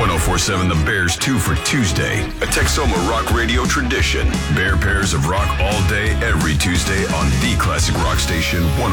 1047 The Bears 2 for Tuesday, a Texoma Rock Radio tradition. Bear pairs of rock all day, every Tuesday on the classic rock station,